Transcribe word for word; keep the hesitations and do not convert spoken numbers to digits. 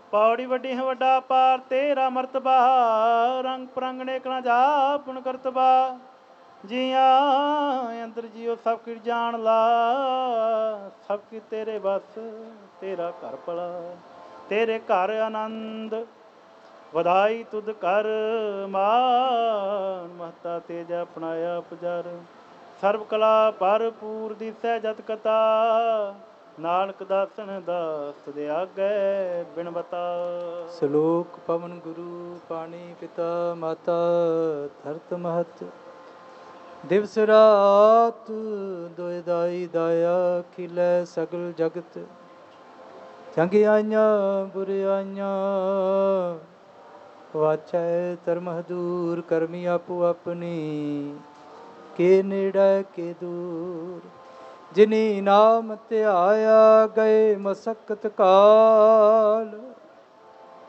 ਪੌੜੀ ਵੱਡੀ ਹੈ ਵੱਡਾ ਪਾਰ ਤੇਰਾ ਮਰਤਬਾ, ਰੰਗ ਪ੍ਰੰਗਣੇ ਕਣਾ ਜਾ ਪੁਨ ਕਰਤਬਾ। ਜੀਆਂ ਅੰਦਰ ਜੀਓ ਸਭ ਕੁਝ ਜਾਣ ਲਾ, ਸਭ ਕੀ ਤੇਰੇ ਬਸ ਤੇਰਾ ਘਰ ਭਲਾ। ਤੇਰੇ ਘਰ ਆਨੰਦ ਵਧਾਈ ਤੁਧ ਕਰ, ਮਾਨ ਮਹਤਾ ਤੇਜ ਅਪਣਾਇਆ ਪੁਜਰ। ਸਰਬ ਕਲਾ ਭਰਪੂਰ ਦਿਸੈ ਜਤ ਕਥਾ, ਨਾਨਕ ਦਾਸਨ ਦਾਸ ਦੇ ਆਗੇ ਬਿਨ ਬਤਾ। ਸ਼ਲੋਕ ਪਵਨ ਗੁਰੂ ਪਾਣੀ ਪਿਤਾ ਮਾਤਾ ਧਰਤ ਮਹਤ। ਦਿਵਸ ਰਾਤ ਦੋਇ ਦਾਈ ਦਾਇਆ, ਖਿਲੈ ਸਗਲ ਜਗਤ। ਚੰਗਿਆਈਆਂ ਬੁਰਿਆਈਆਂ ਵਾਚੈ ਧਰਮ ਹਦੂਰ। ਕਰਮੀ ਆਪੋ ਆਪਣੀ, ਕੇ ਨੇੜੇ ਕੇ ਦੂਰ। ਜਿਨੀ ਨਾਮ ਧਿਆਇਆ, ਗਏ ਮਸਕਤ ਕਾਲ।